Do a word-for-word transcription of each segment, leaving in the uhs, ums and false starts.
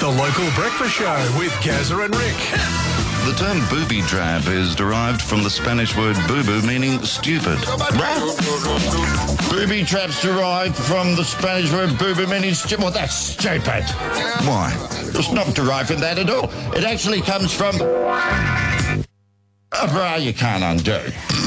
The Local Breakfast Show with Gazza and Rick. The term booby trap is derived from the Spanish word boo-boo, meaning stupid. Booby traps derived from the Spanish word boo-boo, meaning stupid. Well, that's stupid. Why? It's not derived from that at all. It actually comes from a bra you can't undo.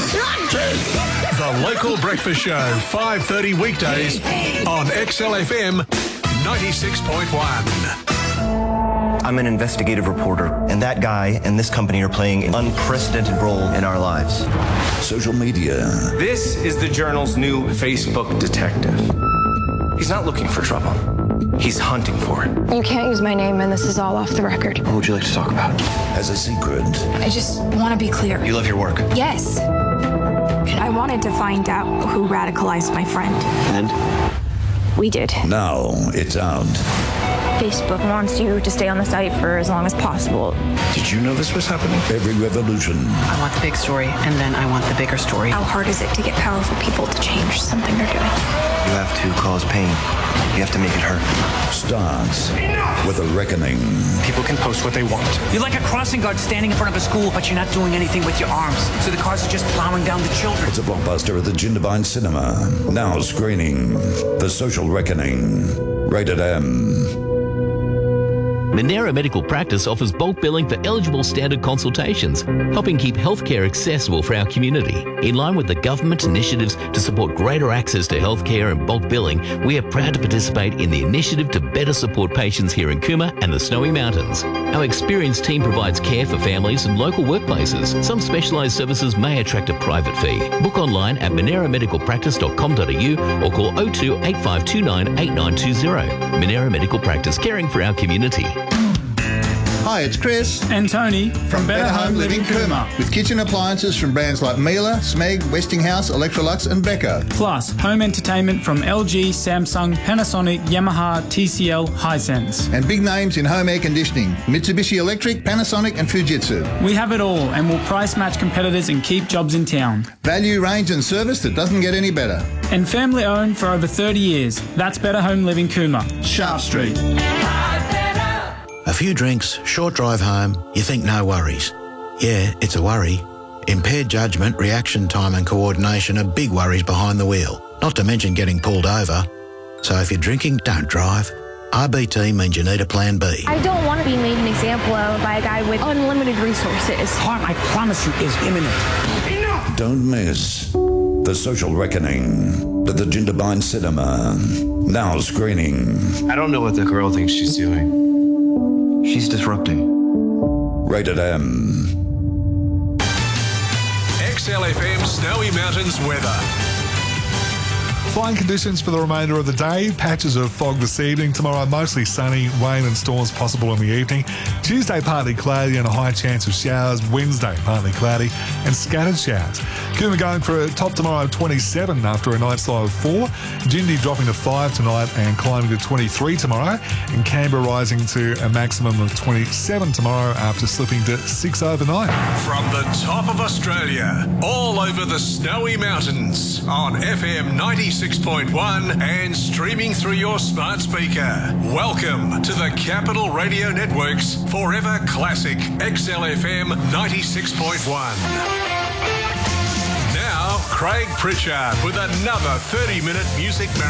The Local Breakfast Show, five thirty weekdays on X L F M ninety-six point one. I'm an investigative reporter, and that guy and this company are playing an unprecedented role in our lives. Social media. This is the Journal's new Facebook detective. He's not looking for trouble. He's hunting for it. You can't use my name, and this is all off the record. What would you like to talk about? Has a secret. I just want to be clear. You love your work? Yes. I wanted to find out who radicalized my friend. And? We did. Now it's out. Facebook wants you to stay on the site for as long as possible. Did you know this was happening? Every revolution. I want the big story, and then I want the bigger story. How hard is it to get powerful people to change something they're doing? You have to cause pain. You have to make it hurt. Starts with a reckoning. People can post what they want. You're like a crossing guard standing in front of a school, but you're not doing anything with your arms. So the cars are just plowing down the children. It's a blockbuster at the Jindabyne Cinema. Now screening The Social Reckoning. Rated M. Monera Medical Practice offers bulk billing for eligible standard consultations, helping keep healthcare accessible for our community. In line with the government initiatives to support greater access to healthcare and bulk billing, we are proud to participate in the initiative to better support patients here in Cooma and the Snowy Mountains. Our experienced team provides care for families and local workplaces. Some specialised services may attract a private fee. Book online at monera medical practice dot com dot a u or call oh two eight five two nine eight nine two zero. Monera Medical Practice, caring for our community. Hi, it's Chris and Tony from Better, Better Home Living Cooma, with kitchen appliances from brands like Miele, Smeg, Westinghouse, Electrolux and Beko. Plus, home entertainment from L G, Samsung, Panasonic, Yamaha, T C L, Hisense. And big names in home air conditioning, Mitsubishi Electric, Panasonic and Fujitsu. We have it all and will price match competitors and keep jobs in town. Value, range and service that doesn't get any better. And family owned for over thirty years. That's Better Home Living Cooma. Sharp Street. A few drinks, short drive home, you think no worries. Yeah, it's a worry. Impaired judgment, reaction time and coordination are big worries behind the wheel, not to mention getting pulled over. So if you're drinking, don't drive. R B T means you need a plan B. I don't want to be made an example of by a guy with unlimited resources. Harm, I promise you, is imminent. Enough! Don't miss The Social Reckoning at the Jindabyne Cinema. Now screening. I don't know what the girl thinks she's doing. She's disrupting. Rated M. X L F M Snowy Mountains weather. Fine conditions for the remainder of the day. Patches of fog this evening. Tomorrow, mostly sunny. Rain and storms possible in the evening. Tuesday, partly cloudy and a high chance of showers. Wednesday, partly cloudy and scattered showers. Cooma going for a top tomorrow, twenty-seven after a night's low of four. Jindy dropping to five tonight and climbing to twenty-three tomorrow. And Canberra rising to a maximum of twenty-seven tomorrow after slipping to six overnight. From the top of Australia, all over the Snowy Mountains, on F M ninety-six point one and streaming through your smart speaker. Welcome to the Capital Radio Network's Forever Classic X L F M ninety-six point one. Now, Craig Pritchard with another thirty minute music marathon.